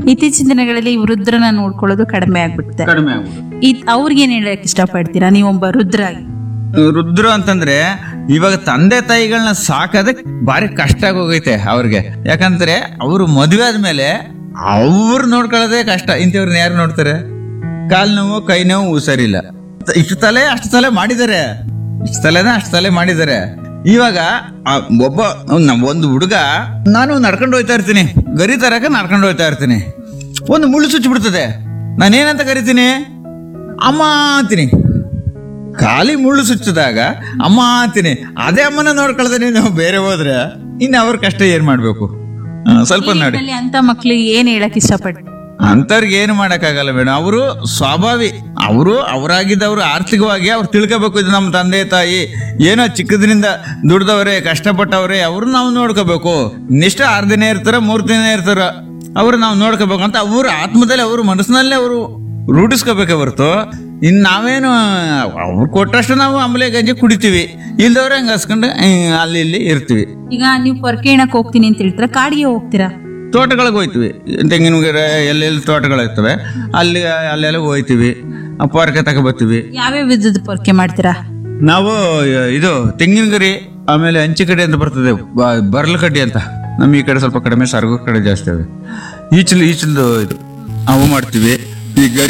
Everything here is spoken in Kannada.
ಇತ್ತೀಚಿನ ದಿನಗಳಲ್ಲಿ ಈ ವೃದ್ಧರನ್ನ ನೋಡ್ಕೊಳ್ಳೋದು ಕಡಿಮೆ ಆಗ್ಬಿಟ್ಟಿದೆ. ಕಡಿಮೆ ಆಗ್ಬೋದು. ಅವ್ರಿಗೇನ್ ಹೇಳಕ್ ಇಷ್ಟಪಡ್ತೀರಾ ನೀವೊಬ್ಬ ವೃದ್ಧರಾಗಿ? ರುದ್ರ ಅಂತಂದ್ರೆ ಇವಾಗ ತಂದೆ ತಾಯಿಗಳನ್ನ ಸಾಕೋದೇ ಬಾರಿ ಕಷ್ಟ ಆಗೋಗೈತೆ ಅವ್ರಿಗೆ. ಯಾಕಂದ್ರೆ ಅವರು ಮದುವೆ ಆದ್ಮೇಲೆ ಅವ್ರು ನೋಡ್ಕೊಳ್ಳೋದೇ ಕಷ್ಟ. ಇಂಥವ್ರನ್ನ ಯಾರು ನೋಡ್ತಾರೆ? ಕಾಲ್ ನೋವು, ಕೈ ನೋವು, ಹುಷಾರಿಲ್ಲ. ಇಷ್ಟು ತಲೆ ಅಷ್ಟು ತಲೆ ಮಾಡಿದ್ದಾರೆ, ಇಷ್ಟು ತಲೆನ ಅಷ್ಟು ತಲೆ ಮಾಡಿದ್ದಾರೆ. ಇವಾಗ ಒಬ್ಬ ಒಂದು ಹುಡುಗ, ನಾನು ನಡ್ಕೊಂಡು ಹೋಗ್ತಾ ಇರ್ತೀನಿ, ಗರಿ ತರಕ ನಡ್ಕೊಂಡು ಹೋಗ್ತಾ ಇರ್ತೀನಿ, ಒಂದು ಮುಳ್ಳು ಚುಚ್ಚಿ ಬಿಡ್ತದೆ. ನಾನೇನಂತ ಕರಿತೀನಿ? ಅಮ್ಮ ಅಂತೀನಿ. ಖಾಲಿ ಮುಳ್ಳು ಸುಚ್ಚಿದಾಗ ಅಮ್ಮ ಅಂತೀನಿ. ಅದೇ ಅಮ್ಮನ ನೋಡ್ಕೊಳ್ದೆ ನಾವು ಬೇರೆ ಹೋದ್ರೆ ಇನ್ನು ಅವ್ರ ಕಷ್ಟ ಏನ್ ಮಾಡ್ಬೇಕು? ಸ್ವಲ್ಪ ನೋಡಿ. ಅಂತ ಮಕ್ಳಿಗೆ ಏನ್ ಹೇಳಕ್ ಇಷ್ಟಪಡ್ತೀರಾ? ಅಂತವ್ರಿಗೆ ಏನು ಮಾಡಕ್ಕಾಗಲ್ಲ ಮೇಡಮ್. ಅವರು ಸ್ವಾಭಾವಿ, ಅವರು ಅವರಾಗಿದ್ದವರು ಆರ್ಥಿಕವಾಗಿ ಅವ್ರು ತಿಳ್ಕೋಬೇಕು. ಇದು ನಮ್ಮ ತಂದೆ ತಾಯಿ ಏನೋ ಚಿಕ್ಕದ್ರಿಂದ ದುಡ್ದವ್ರೆ, ಕಷ್ಟಪಟ್ಟವ್ರೆ, ಅವ್ರು ನಾವು ನೋಡ್ಕೋಬೇಕು. ಇನ್ನಿಷ್ಟ 6 ದಿನ ಇರ್ತಾರ, 3 ದಿನ ಇರ್ತಾರ, ಅವ್ರು ನಾವು ನೋಡ್ಕೋಬೇಕು ಅಂತ ಅವ್ರ ಆತ್ಮದಲ್ಲಿ, ಅವ್ರ ಮನಸ್ಸಿನಲ್ಲೇ ಅವರು ರೂಢಿಸ್ಕೋಬೇಕೆ ಹೊರತು ಇನ್ ನಾವೇನು ಅವ್ರು ಕೊಟ್ಟಷ್ಟು ನಾವು ಆಮೇಲೆ ಗಂಜಿ ಕುಡಿತೀವಿ, ಇಲ್ದವ್ರೆ ಹಂಗ ಹಸ್ಕೊಂಡು ಅಲ್ಲಿ ಇಲ್ಲಿ ಇರ್ತೀವಿ. ಈಗ ನೀವು ಪೊರ್ಕೆ ಏನಕ್ ಹೋಗ್ತೀನಿ ಅಂತ ಹೇಳ್ತೀರಾ, ಕಾಡಿಗೆ ಹೋಗ್ತೀರಾ? ತೋಟಗಳಿಗೆ ಹೋಯ್ತೀವಿ, ತೆಂಗಿನ ಗಿಡ ಎಲ್ಲೆಲ್ಲಿ ತೋಟಗಳಿರ್ತವೆ ಅಲ್ಲೆಲ್ಲ ಹೋಯ್ತೀವಿ, ಪೊರ್ಕೆ ತಗೊಬರ್ತೀವಿ. ಯಾವ್ಯಾವ ವಿಧದ ಪೊರ್ಕೆ ಮಾಡ್ತೀರಾ? ನಾವು ಇದು ತೆಂಗಿನ ಗರಿ, ಆಮೇಲೆ ಹಂಚಿ ಕಡ್ಡಿ ಅಂತ ಬರ್ತದೆ, ಬರ್ಲ ಕಡ್ಡಿ ಅಂತ. ನಮ್ಮ ಈ ಕಡೆ ಸ್ವಲ್ಪ ಕಡಿಮೆ, ಸರ್ಗು ಕಡೆ ಜಾಸ್ತಿ ಅವೆ. ಈಚಲು ಇದು ಅವು ಮಾಡ್ತೀವಿ. ಈ ಗರಿ